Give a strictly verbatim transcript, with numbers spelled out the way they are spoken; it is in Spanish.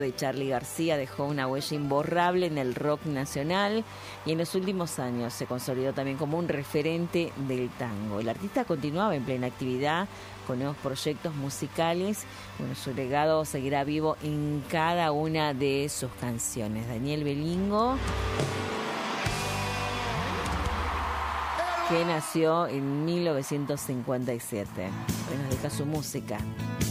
de Charly García dejó una huella imborrable en el rock nacional y en los últimos años se consolidó también como un referente del tango. El artista continuaba en plena actividad con nuevos proyectos musicales. Bueno, su legado seguirá vivo en cada una de sus canciones. Daniel Belingo, que nació en mil novecientos cincuenta y siete. Hoy nos deja su música.